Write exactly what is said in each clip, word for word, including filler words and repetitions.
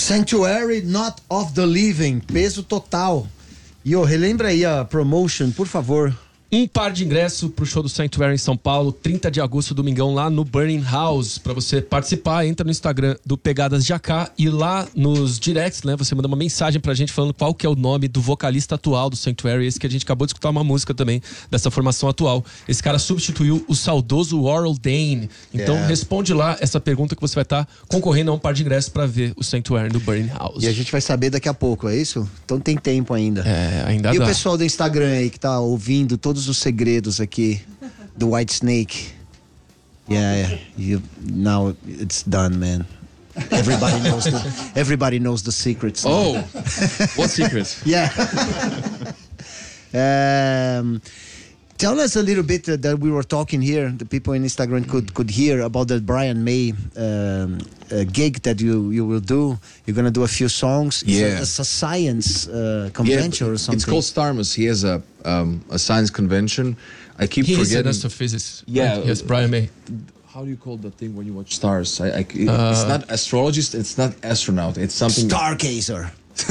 Sanctuary, Not of the Living, peso total. E oh, relembra aí a promotion, por favor. Um par de ingresso pro show do Sanctuary em São Paulo, trinta de agosto, domingão, lá no Burning House. Pra você participar, entra no Instagram do Pegadas de A K e lá nos directs, né, você manda uma mensagem pra gente falando qual que é o nome do vocalista atual do Sanctuary, esse que a gente acabou de escutar uma música também dessa formação atual. Esse cara substituiu o saudoso Warrell Dane. Então yeah. responde lá essa pergunta que você vai estar tá concorrendo a um par de ingressos pra ver o Sanctuary no Burning House. E a gente vai saber daqui a pouco, é isso? Então tem tempo ainda. É, ainda e dá. E o pessoal do Instagram aí que tá ouvindo todos os segredos aqui do White Snake. Yeah, yeah. You, now it's done, man. Everybody knows the, everybody knows the secrets. Oh, what secrets? Yeah. um, tell us a little bit uh, that we were talking here. The people in Instagram could could hear about the Brian May um, uh, gig that you you will do. You're gonna do a few songs. Yeah, it's a, it's a science uh, convention yeah, or something. It's called Starmus. He has a um, a science convention. I keep he forgetting. He is an astrophysicist. Yeah, yes, Brian May. How do you call the thing when you watch stars? I, I, it, uh, it's not astrologist. It's not astronaut. It's something. Stargazer.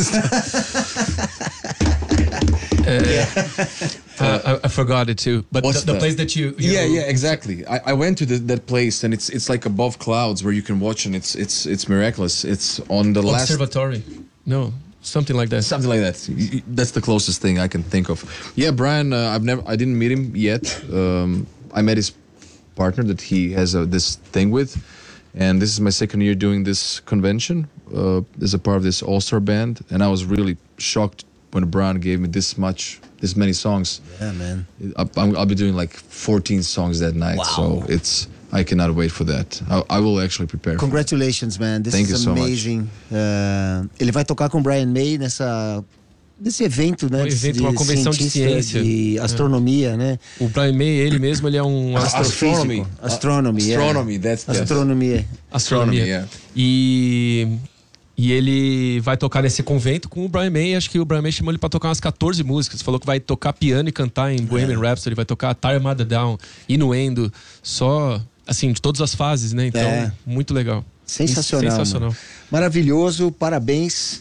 uh, uh, I, I forgot it too. But the, the place that you, you yeah yeah exactly. I, I went to the, that place and it's it's like above clouds where you can watch and it's it's it's miraculous. It's on the last observatory. No. Something like that. Something like that. That's the closest thing I can think of. Yeah, Brian. Uh, I've never. I didn't meet him yet. Um, I met his partner that he has a, this thing with, and this is my second year doing this convention uh, as a part of this all-star band. And I was really shocked when Brian gave me this much, this many songs. Yeah, man. I, I'll be doing like fourteen songs that night. Wow. So it's. I cannot wait for that. I, I will actually prepare. Congratulations, man. This Thank is you amazing. So much. Uh, ele vai tocar com o Brian May nessa nesse evento, né? Um evento, de, uma convenção de ciência, de astronomia, é. né? O Brian May, ele mesmo, ele é um astronomy. Astronomy. Yeah. Astronomy. That's astronomia. Astronomia. Yeah. E E ele vai tocar nesse convento com o Brian May. Acho que o Brian May chamou ele pra tocar umas quatorze músicas. Falou que vai tocar piano e cantar em Bohemian é. Rhapsody. Vai tocar Tie Mother Down, Innuendo. Só, assim, de todas as fases, né? Então, é. muito legal. Sensacional. Sensacional. Maravilhoso, parabéns.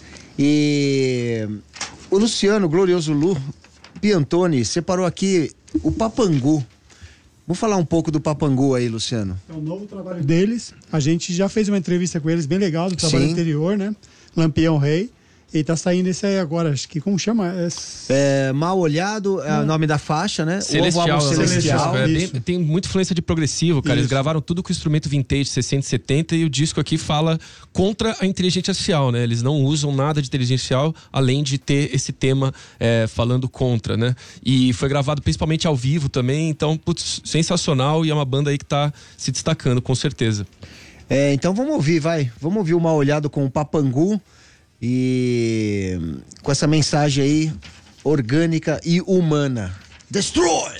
E o Luciano, o glorioso Lu Piantoni, separou aqui o Papangu. Vamos falar um pouco do Papangu aí, Luciano. É um novo trabalho deles. A gente já fez uma entrevista com eles bem legal do trabalho Sim. anterior, né? Lampião Rei. E tá saindo esse aí agora, acho que como chama? É, é Mal Olhado, é o nome da faixa, né? Celestial. O Celestial. É bem, tem muita influência de progressivo, cara. Isso. Eles gravaram tudo com instrumento vintage, sessenta e setenta, e o disco aqui fala contra a inteligência artificial, né? Eles não usam nada de inteligência artificial, além de ter esse tema é, falando contra, né? E foi gravado principalmente ao vivo também, então, putz, sensacional, e é uma banda aí que tá se destacando, com certeza. É, então vamos ouvir, vai. Vamos ouvir o Mal Olhado com o Papangu. E com essa mensagem aí, orgânica e humana. Destroy!